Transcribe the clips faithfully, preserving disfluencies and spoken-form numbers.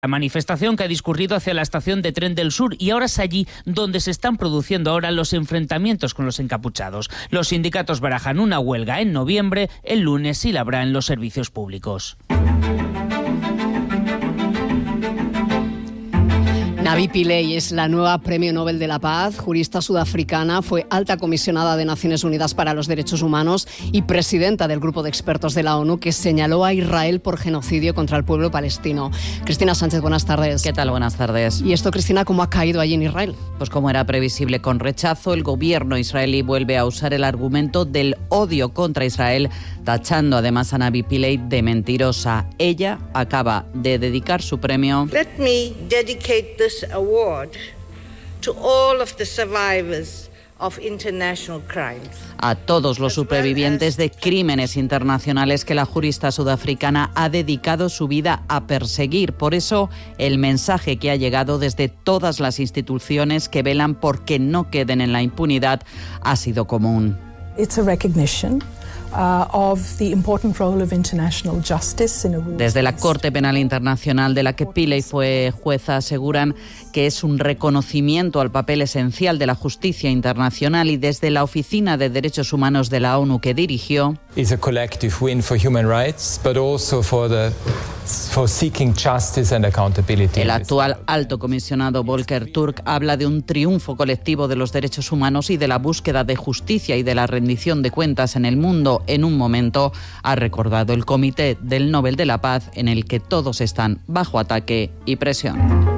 La manifestación que ha discurrido hacia la estación de tren del sur y ahora es allí donde se están produciendo ahora los enfrentamientos con los encapuchados. Los sindicatos barajan una huelga en noviembre, el lunes sí la habrá en los servicios públicos. Navi Pillay es la nueva Premio Nobel de la Paz, jurista sudafricana, fue alta comisionada de Naciones Unidas para los Derechos Humanos y presidenta del grupo de expertos de la ONU que señaló a Israel por genocidio contra el pueblo palestino. Cristina Sánchez, buenas tardes. ¿Qué tal? Buenas tardes. ¿Y esto, Cristina, cómo ha caído allí en Israel? Pues como era previsible, con rechazo, el gobierno israelí vuelve a usar el argumento del odio contra Israel, tachando además a Navi Pillay de mentirosa. Ella acaba de dedicar su premio. Let me dedicate this award to all of the survivors of international crimes. A todos los supervivientes de crímenes internacionales que la jurista sudafricana ha dedicado su vida a perseguir. Por eso, el mensaje que ha llegado desde todas las instituciones que velan por que no queden en la impunidad ha sido común. It's a recognition Uh, of the important role of international justice in a rule. Desde la Corte Penal Internacional, de la que Pillay fue jueza, aseguran que es un reconocimiento al papel esencial de la justicia internacional, y desde la Oficina de Derechos Humanos de la ONU que dirigió, It's a collective win for human rights, but also for the for seeking justice and accountability. El actual alto comisionado Volker Turk habla de un triunfo colectivo de los derechos humanos y de la búsqueda de justicia y de la rendición de cuentas en el mundo. En un momento ha recordado el Comité del Nobel de la Paz, en el que todos están bajo ataque y presión.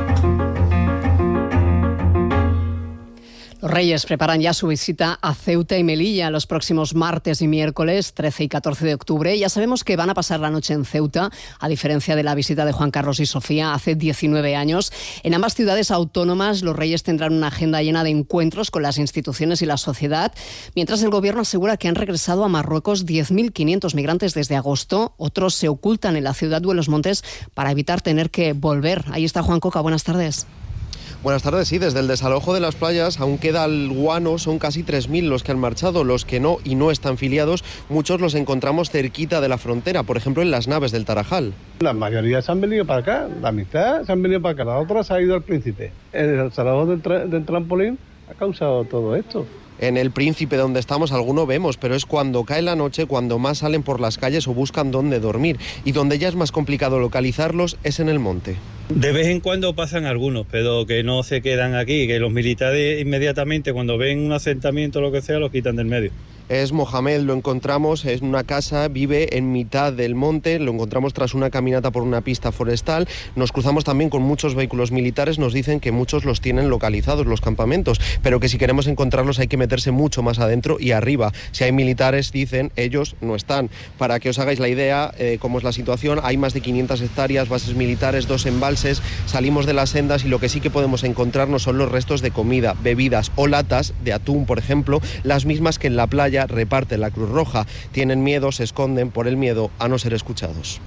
Los Reyes preparan ya su visita a Ceuta y Melilla los próximos martes y miércoles trece y catorce de octubre. Ya sabemos que van a pasar la noche en Ceuta, a diferencia de la visita de Juan Carlos y Sofía hace diecinueve años. En ambas ciudades autónomas, los Reyes tendrán una agenda llena de encuentros con las instituciones y la sociedad, mientras el gobierno asegura que han regresado a Marruecos diez mil quinientos migrantes desde agosto. Otros se ocultan en la ciudad de Los Montes para evitar tener que volver. Ahí está Juan Coca, buenas tardes. Buenas tardes, sí, desde el desalojo de las playas aún queda el guano, son casi tres mil los que han marchado, los que no y no están filiados, muchos los encontramos cerquita de la frontera, por ejemplo en las naves del Tarajal. La mayoría se han venido para acá, la mitad se han venido para acá, la otra se ha ido al Príncipe. El desalojo del, tra- del trampolín ha causado todo esto. En el Príncipe, donde estamos, alguno vemos, pero es cuando cae la noche, cuando más salen por las calles o buscan dónde dormir. Y donde ya es más complicado localizarlos es en el monte. De vez en cuando pasan algunos, pero que no se quedan aquí, que los militares inmediatamente cuando ven un asentamiento o lo que sea, los quitan del medio. Es Mohamed, lo encontramos en una casa, vive en mitad del monte, lo encontramos tras una caminata por una pista forestal. Nos cruzamos también con muchos vehículos militares, nos dicen que muchos los tienen localizados, los campamentos, pero que si queremos encontrarlos hay que meterse mucho más adentro y arriba. Si hay militares, dicen, ellos no están. Para que os hagáis la idea, eh, cómo es la situación, hay más de quinientas hectáreas, bases militares, dos embalses, salimos de las sendas y lo que sí que podemos encontrarnos son los restos de comida, bebidas o latas de atún, por ejemplo, las mismas que en la playa reparte la Cruz Roja. Tienen miedo, se esconden por el miedo a no ser escuchados.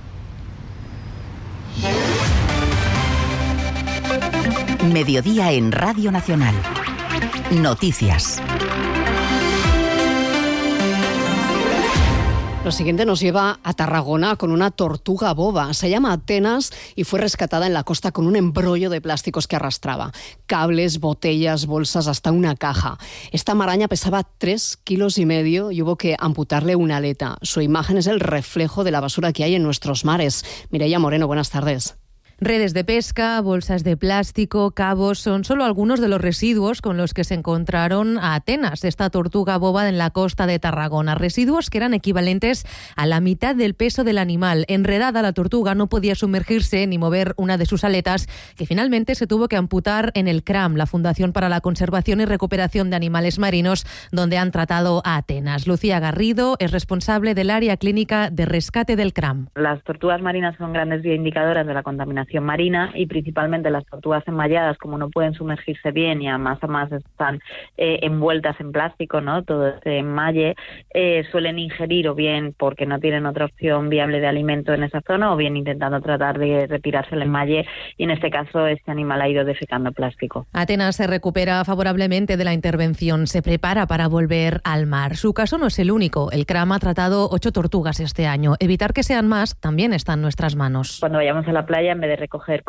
Mediodía en Radio Nacional. Noticias. Lo siguiente nos lleva a Tarragona con una tortuga boba. Se llama Atenas y fue rescatada en la costa con un embrollo de plásticos que arrastraba. Cables, botellas, bolsas, hasta una caja. Esta maraña pesaba tres kilos y medio y hubo que amputarle una aleta. Su imagen es el reflejo de la basura que hay en nuestros mares. Mireia Moreno, buenas tardes. Redes de pesca, bolsas de plástico, cabos, son solo algunos de los residuos con los que se encontraron a Atenas, esta tortuga boba en la costa de Tarragona. Residuos que eran equivalentes a la mitad del peso del animal. Enredada, la tortuga no podía sumergirse ni mover una de sus aletas, que finalmente se tuvo que amputar en el CRAM, la Fundación para la Conservación y Recuperación de Animales Marinos, donde han tratado a Atenas. Lucía Garrido es responsable del área clínica de rescate del CRAM. Las tortugas marinas son grandes bioindicadoras de la contaminación marina y principalmente las tortugas enmalladas, como no pueden sumergirse bien y además además están eh, envueltas en plástico, ¿no? Todo este enmalle, eh, suelen ingerir o bien porque no tienen otra opción viable de alimento en esa zona o bien intentando tratar de retirarse el enmalle, y en este caso este animal ha ido defecando plástico. Atenas se recupera favorablemente de la intervención, se prepara para volver al mar. Su caso no es el único, el CRAM ha tratado ocho tortugas este año. Evitar que sean más también está en nuestras manos. Cuando vayamos a la playa, en vez de recoger